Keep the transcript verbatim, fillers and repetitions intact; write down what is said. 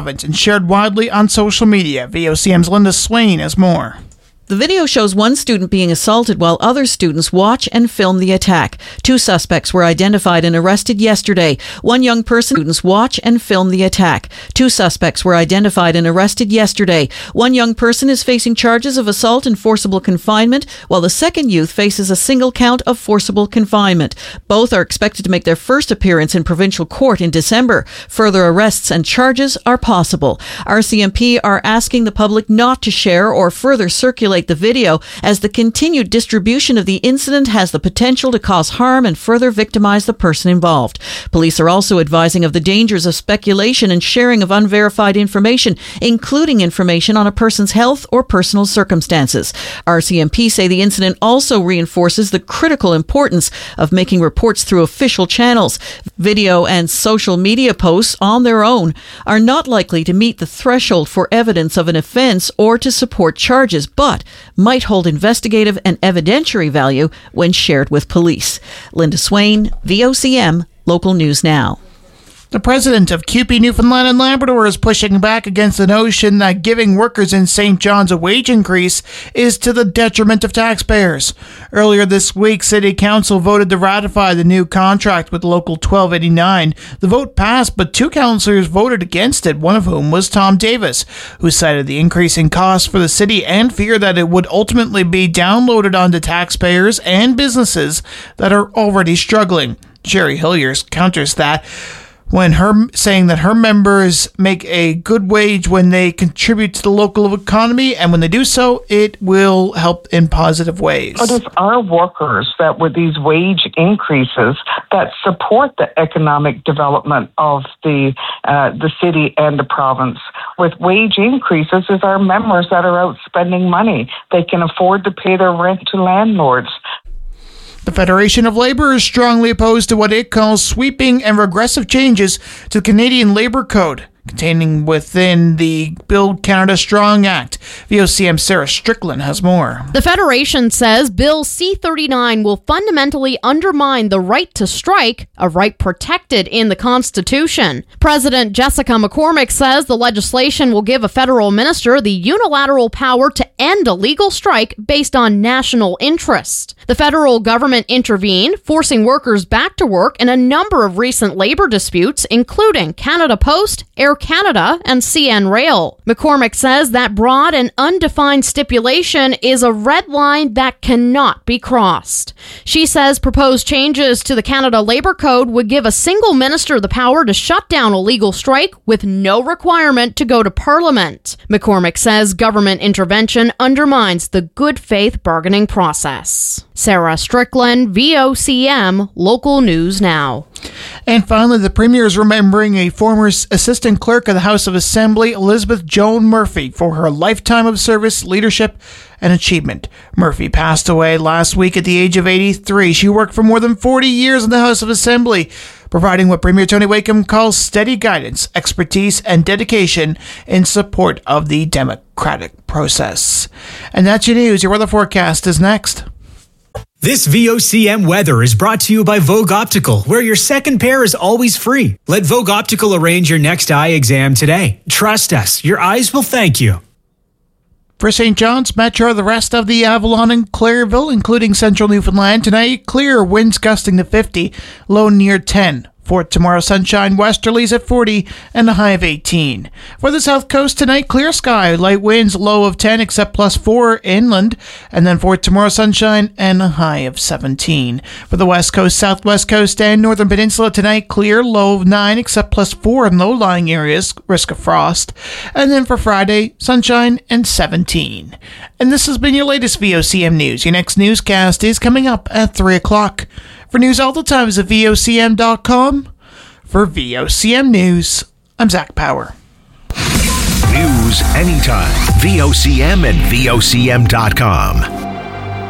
province and shared widely on social media. V O C M's Linda Swain has more. The video shows one student being assaulted while other students watch and film the attack. Two suspects were identified and arrested yesterday. One young person students watch and film the attack. Two suspects were identified and arrested yesterday. One young person is facing charges of assault and forcible confinement, while the second youth faces a single count of forcible confinement. Both are expected to make their first appearance in provincial court in December. Further arrests and charges are possible. R C M P are asking the public not to share or further circulate the video, as the continued distribution of the incident has the potential to cause harm and further victimize the person involved. Police are also advising of the dangers of speculation and sharing of unverified information, including information on a person's health or personal circumstances. R C M P say the incident also reinforces the critical importance of making reports through official channels. Video and social media posts on their own are not likely to meet the threshold for evidence of an offense or to support charges, but might hold investigative and evidentiary value when shared with police. Linda Swain, V O C M, Local News Now. The president of C U P E Newfoundland and Labrador is pushing back against the notion that giving workers in Saint John's a wage increase is to the detriment of taxpayers. Earlier this week, City Council voted to ratify the new contract with Local twelve eighty-nine. The vote passed, but two councillors voted against it, one of whom was Tom Davis, who cited the increasing costs for the city and feared that it would ultimately be downloaded onto taxpayers and businesses that are already struggling. Sherry Hilliers counters that, when her saying that her members make a good wage when they contribute to the local economy, and when they do so, it will help in positive ways. But it's our workers that, with these wage increases, that support the economic development of the uh, the city and the province. With wage increases, it's our members that are out spending money. They can afford to pay their rent to landlords. The Federation of Labour is strongly opposed to what it calls sweeping and regressive changes to the Canadian Labour Code, containing within the Build Canada Strong Act. V O C M's Sarah Strickland has more. The Federation says Bill C thirty-nine will fundamentally undermine the right to strike, a right protected in the Constitution. President Jessica McCormick says the legislation will give a federal minister the unilateral power to end a legal strike based on national interest. The federal government intervened, forcing workers back to work in a number of recent labor disputes, including Canada Post, Air Canada, and C N Rail. McCormick says that broad and undefined stipulation is a red line that cannot be crossed. She says proposed changes to the Canada Labour Code would give a single minister the power to shut down a legal strike with no requirement to go to Parliament. McCormick says government intervention undermines the good faith bargaining process. Sarah Strickland, V O C M, Local News Now. And finally, the Premier is remembering a former Assistant Clerk of the House of Assembly, Elizabeth Joan Murphy, for her lifetime of service, leadership, and achievement. Murphy passed away last week at the age of eighty-three. She worked for more than forty years in the House of Assembly, providing what Premier Tony Wakeham calls steady guidance, expertise, and dedication in support of the democratic process. And that's your news. Your weather forecast is next. This V O C M weather is brought to you by Vogue Optical, where your second pair is always free. Let Vogue Optical arrange your next eye exam today. Trust us, your eyes will thank you. For Saint John's Metro, the rest of the Avalon and Clairville, including central Newfoundland, tonight clear, winds gusting to fifty, low near ten. For tomorrow, sunshine, westerlies at forty, and a high of eighteen. For the south coast tonight, clear sky, light winds, low of ten, except plus four inland. And then for tomorrow, sunshine, and a high of seventeen. For the west coast, southwest coast, and northern peninsula tonight, clear, low of nine, except plus four in low-lying areas, risk of frost. And then for Friday, sunshine, and seventeen. And this has been your latest V O C M News. Your next newscast is coming up at three o'clock. For news all the time, visit V O C M dot com. For V O C M News, I'm Zach Power. News anytime. V O C M and V O C M dot com.